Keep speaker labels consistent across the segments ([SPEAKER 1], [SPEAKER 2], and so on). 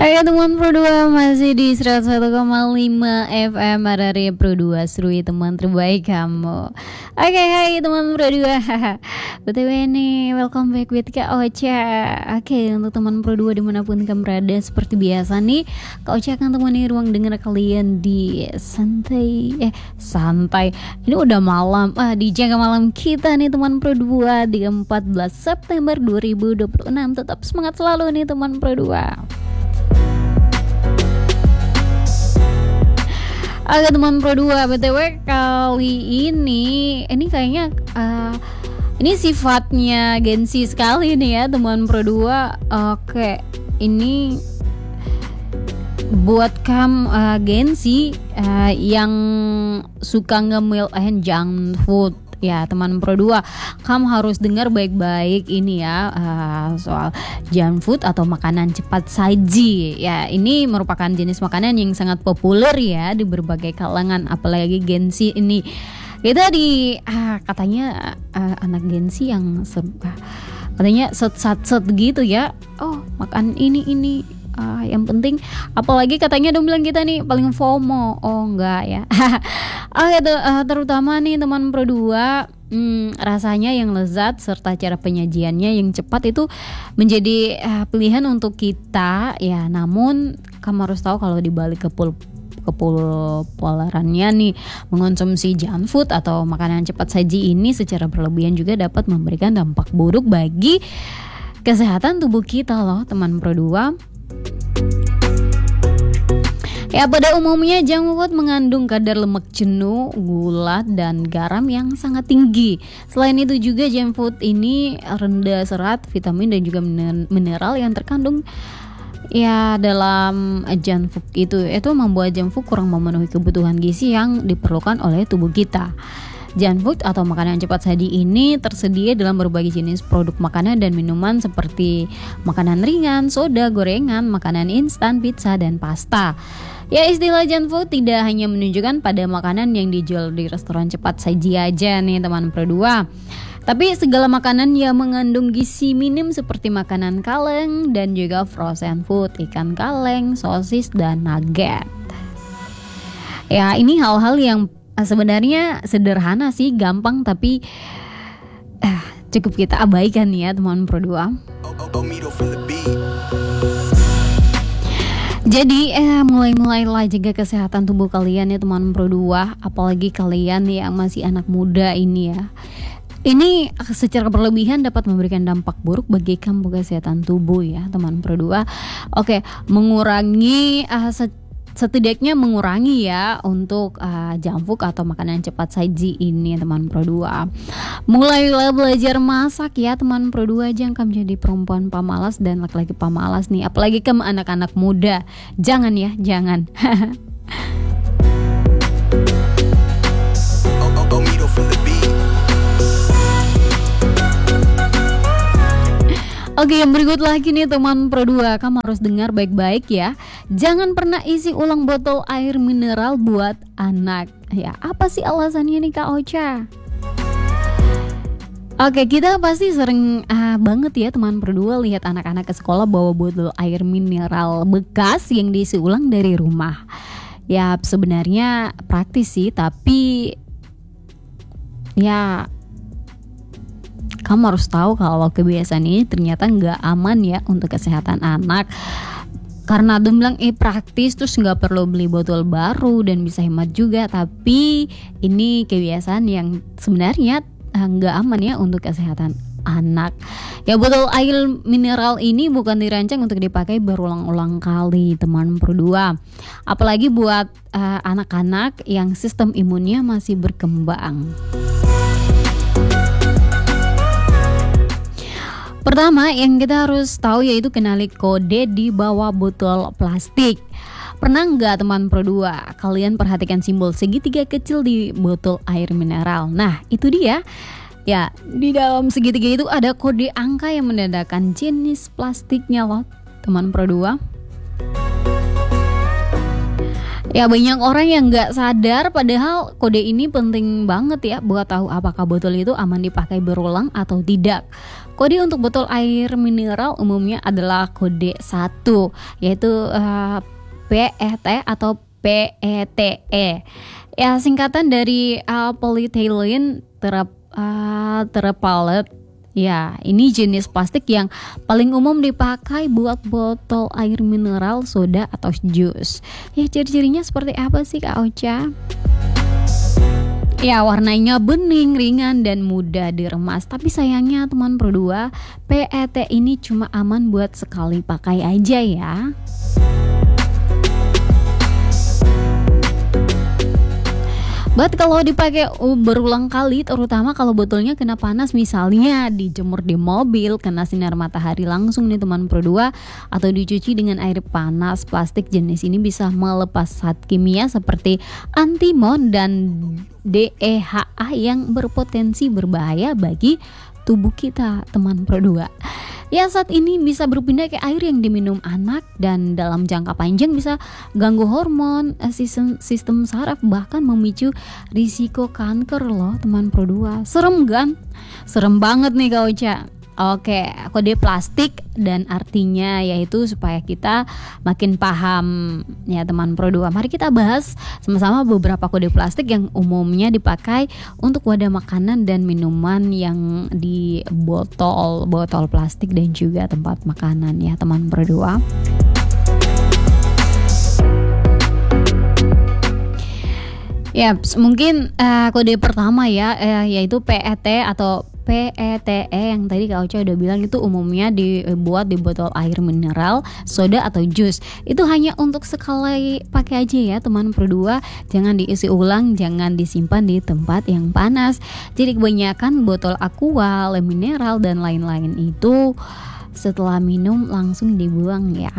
[SPEAKER 1] Ayo teman Pro 2 masih di 101,5 FM Arari Pro 2 Serui teman terbaik kamu. Oke, hai teman Pro 2. BTW nih, welcome back with Kak Ocha. Oke, untuk teman Pro 2 dimanapun kamu berada, seperti biasa nih Kak Ocha akan temani ruang dengar kalian di santai. Ini udah malam, di jangka malam kita nih teman Pro 2 di 14 September 2026. Tetap semangat selalu nih teman Pro 2. Oke teman Pro 2, BTW kali ini kayaknya ini sifatnya gengsi sekali nih ya teman Pro 2. Oke, ini buat kamu gengsi yang suka ngemil junk food. Ya teman Pro 2, kamu harus dengar baik-baik ini ya, soal junk food atau makanan cepat saji. Ya, ini merupakan jenis makanan yang sangat populer ya di berbagai kalangan, apalagi Gen Z ini. Kita katanya anak Gen Z yang katanya set gitu ya. Oh, makan ini. Yang penting, apalagi katanya dong bilang kita nih paling FOMO. Oh enggak ya. Terutama nih teman Pro 2, rasanya yang lezat serta cara penyajiannya yang cepat itu menjadi pilihan untuk kita ya. Namun kamu harus tahu kalau dibalik kepopularannya nih mengonsumsi junk food atau makanan cepat saji ini secara berlebihan juga dapat memberikan dampak buruk bagi kesehatan tubuh kita loh teman Pro 2. Ya, pada umumnya junk food mengandung kadar lemak jenuh, gula, dan garam yang sangat tinggi. Selain itu juga junk food ini rendah serat, vitamin, dan juga mineral yang terkandung ya dalam junk food itu membuat junk food kurang memenuhi kebutuhan gizi yang diperlukan oleh tubuh kita. Junk food atau makanan cepat saji ini tersedia dalam berbagai jenis produk makanan dan minuman seperti makanan ringan, soda, gorengan, makanan instan, pizza, dan pasta. Ya, istilah junk food tidak hanya menunjukkan pada makanan yang dijual di restoran cepat saji aja nih teman Pro 2. Tapi segala makanan yang mengandung gizi minim seperti makanan kaleng dan juga frozen food, ikan kaleng, sosis, dan nugget. Ya, ini hal-hal yang sebenarnya sederhana sih, gampang, tapi cukup kita abaikan ya teman Pro 2. Jadi mulailah jaga kesehatan tubuh kalian ya teman Pro 2, apalagi kalian yang masih anak muda ini ya. Ini secara berlebihan dapat memberikan dampak buruk bagi kamu kesehatan tubuh ya teman Pro 2. Oke, mengurangi setidaknya mengurangi ya untuk junk food atau makanan cepat saji ini teman Pro 2. Mulailah belajar masak ya teman Pro 2, jangan kamu jadi perempuan pemalas dan laki-laki pemalas nih, apalagi kamu anak-anak muda. Jangan ya, jangan. Oke, yang berikut lagi nih teman Pro 2, kamu harus dengar baik-baik ya. Jangan pernah isi ulang botol air mineral buat anak. Ya, apa sih alasannya nih Kak Ocha? Oke, kita pasti sering banget ya teman Pro 2 lihat anak-anak ke sekolah bawa botol air mineral bekas yang diisi ulang dari rumah. Ya, sebenarnya praktis sih, tapi ya kamu harus tahu kalau kebiasaan ini ternyata nggak aman ya untuk kesehatan anak. Karena dia bilang praktis, terus nggak perlu beli botol baru dan bisa hemat juga. Tapi ini kebiasaan yang sebenarnya nggak aman ya untuk kesehatan anak. Ya, botol air mineral ini bukan dirancang untuk dipakai berulang-ulang kali teman Pro 2. Apalagi buat anak-anak yang sistem imunnya masih berkembang. Pertama yang kita harus tahu yaitu kenali kode di bawah botol plastik. Pernah nggak teman Pro 2 kalian perhatikan simbol segitiga kecil di botol air mineral? Nah, itu dia. Ya, di dalam segitiga itu ada kode angka yang menandakan jenis plastiknya loh teman Pro 2. Ya banyak orang yang nggak sadar padahal kode ini penting banget ya buat tahu apakah botol itu aman dipakai berulang atau tidak. Kode untuk botol air mineral umumnya adalah kode 1 yaitu PET atau PETE. Ya singkatan dari polyethylene terephthalate. Ya, ini jenis plastik yang paling umum dipakai buat botol air mineral, soda, atau jus. Ya, ciri-cirinya seperti apa sih Kak Ocha? Ya, warnanya bening, ringan, dan mudah diremas. Tapi sayangnya teman Pro 2, PET ini cuma aman buat sekali pakai aja ya. But kalau dipakai berulang kali, terutama kalau botolnya kena panas, misalnya dijemur di mobil, kena sinar matahari langsung nih teman Pro 2, atau dicuci dengan air panas, plastik jenis ini bisa melepas zat kimia seperti antimon dan DEHA yang berpotensi berbahaya bagi tubuh kita teman Pro 2. Ya saat ini bisa berpindah ke air yang diminum anak dan dalam jangka panjang bisa ganggu hormon, sistem saraf, bahkan memicu risiko kanker loh teman Pro 2. Serem kan? Serem banget nih Kak Ocha. Oke, kode plastik dan artinya yaitu supaya kita makin paham ya teman Pro 2. Mari kita bahas sama-sama beberapa kode plastik yang umumnya dipakai untuk wadah makanan dan minuman yang di botol plastik dan juga tempat makanan ya teman Pro 2. Ya, mungkin kode pertama ya yaitu PET atau PETE yang tadi Kak Ocha udah bilang itu umumnya dibuat di botol air mineral, soda atau jus. Itu hanya untuk sekali pakai aja ya teman Pro 2. Jangan diisi ulang, jangan disimpan di tempat yang panas. Jadi kebanyakan botol aqua, le mineral dan lain-lain itu setelah minum langsung dibuang ya.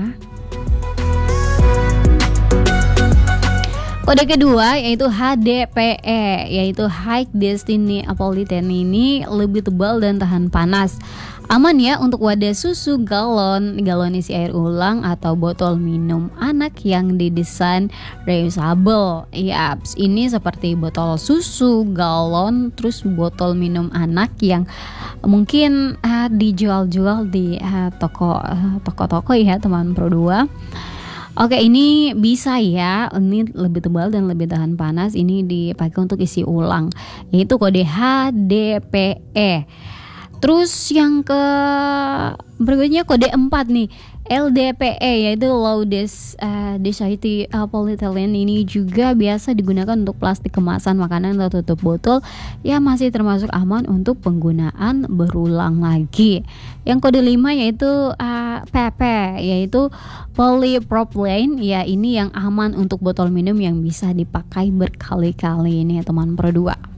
[SPEAKER 1] Kode kedua yaitu HDPE yaitu High Density Polyethylene, ini lebih tebal dan tahan panas. Aman ya untuk wadah susu galon isi air ulang atau botol minum anak yang didesain reusable. Ya, ini seperti botol susu galon terus botol minum anak yang mungkin dijual-jual di toko-toko ya teman Pro 2. Oke, ini bisa ya, ini lebih tebal dan lebih tahan panas, ini dipakai untuk isi ulang, yaitu kode HDPE. Terus yang berikutnya kode 4 nih, LDPE yaitu Low Density Polyethylene. Ini juga biasa digunakan untuk plastik kemasan makanan atau tutup botol yang masih termasuk aman untuk penggunaan berulang lagi. Yang kode 5 yaitu PP yaitu polypropylene, ya ini yang aman untuk botol minum yang bisa dipakai berkali-kali ini ya teman Pro 2.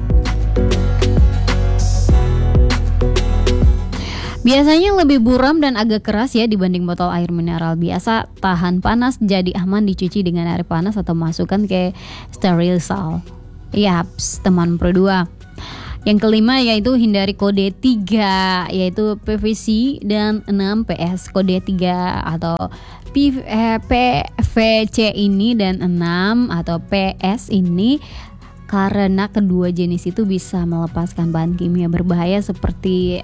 [SPEAKER 1] Biasanya lebih buram dan agak keras ya dibanding botol air mineral biasa, tahan panas, jadi aman dicuci dengan air panas atau masukkan ke sterilisal. Yaps, teman Pro 2. Yang kelima yaitu hindari kode 3 yaitu PVC dan 6 PS. Kode 3 atau PVC ini dan 6 atau PS ini karena kedua jenis itu bisa melepaskan bahan kimia berbahaya seperti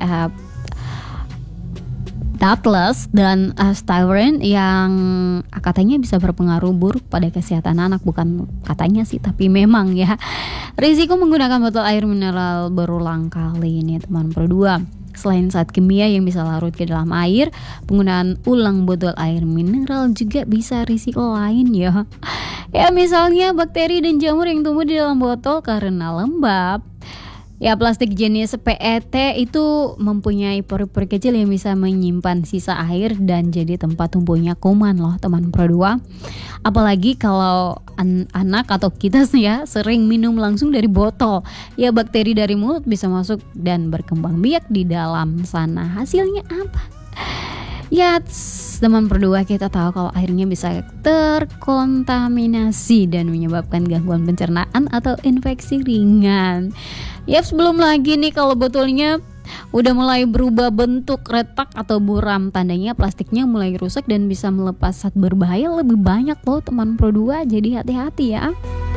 [SPEAKER 1] Douglas dan styrene yang katanya bisa berpengaruh buruk pada kesehatan anak. Bukan katanya sih, tapi memang ya. Risiko menggunakan botol air mineral berulang kali ini teman Pro 2. Selain zat kimia yang bisa larut ke dalam air, penggunaan ulang botol air mineral juga bisa risiko lain ya. Ya misalnya bakteri dan jamur yang tumbuh di dalam botol karena lembab. Ya, plastik jenis PET itu mempunyai pori-pori kecil yang bisa menyimpan sisa air dan jadi tempat tumbuhnya kuman loh teman Pro 2. Apalagi kalau anak atau kita sih ya sering minum langsung dari botol. Ya bakteri dari mulut bisa masuk dan berkembang biak di dalam sana. Hasilnya apa? Ya teman Pro 2, kita tahu kalau airnya bisa terkontaminasi dan menyebabkan gangguan pencernaan atau infeksi ringan. Ya belum lagi nih kalau botolnya Udah mulai berubah bentuk, retak atau buram, tandanya plastiknya mulai rusak dan bisa melepas zat berbahaya lebih banyak loh teman Pro 2, jadi hati-hati ya.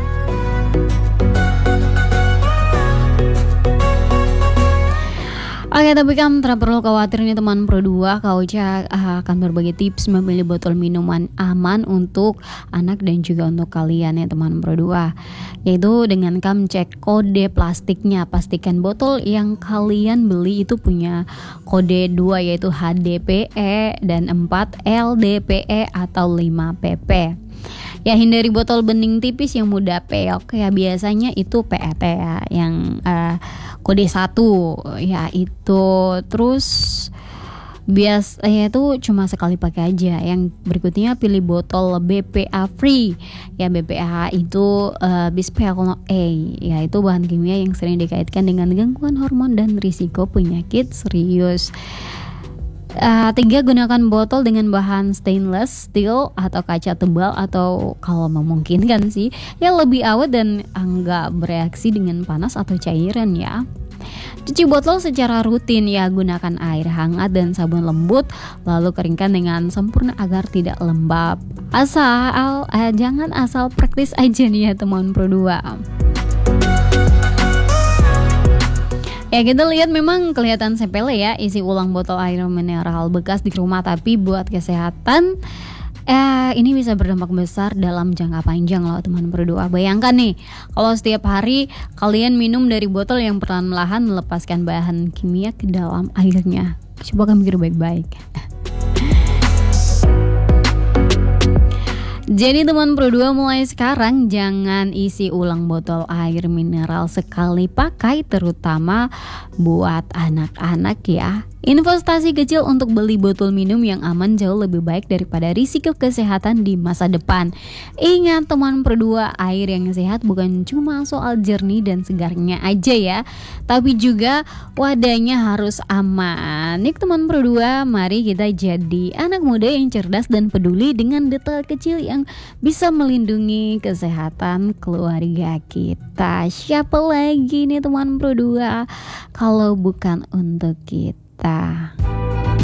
[SPEAKER 1] Oke, tapi kan tidak perlu khawatir nih teman Pro 2, Kak Uca akan berbagi tips memilih botol minuman aman untuk anak dan juga untuk kalian ya teman Pro 2. Yaitu dengan kamu cek kode plastiknya, pastikan botol yang kalian beli itu punya kode 2 yaitu HDPE dan 4 LDPE atau 5 PP. Ya, hindari botol bening tipis yang mudah peok ya, biasanya itu PET ya yang kode 1 ya itu. Terus biasanya itu cuma sekali pakai aja. Yang berikutnya pilih botol BPA free. Ya, BPA itu bisphenol A, ya itu bahan kimia yang sering dikaitkan dengan gangguan hormon dan risiko penyakit serius. 3, gunakan botol dengan bahan stainless steel atau kaca tebal atau kalau memungkinkan sih yang lebih awet dan enggak bereaksi dengan panas atau cairan ya. Cuci botol secara rutin ya, gunakan air hangat dan sabun lembut lalu keringkan dengan sempurna agar tidak lembab. Jangan asal praktis aja nih ya teman Pro 2. Ya, kita lihat memang kelihatan sepele ya isi ulang botol air mineral bekas di rumah, tapi buat kesehatan ini bisa berdampak besar dalam jangka panjang loh teman Pro 2. Bayangkan nih kalau setiap hari kalian minum dari botol yang perlahan-lahan melepaskan bahan kimia ke dalam airnya. Coba kamu pikir baik-baik. Jadi teman Pro 2, mulai sekarang jangan isi ulang botol air mineral sekali pakai, terutama buat anak-anak ya. Investasi kecil untuk beli botol minum yang aman jauh lebih baik daripada risiko kesehatan di masa depan. Ingat teman Pro 2, air yang sehat bukan cuma soal jernih dan segarnya aja ya, tapi juga wadahnya harus aman. Nih teman Pro 2, mari kita jadi anak muda yang cerdas dan peduli dengan detail kecil yang bisa melindungi kesehatan keluarga kita. Siapa lagi nih teman Pro 2 kalau bukan untuk kita?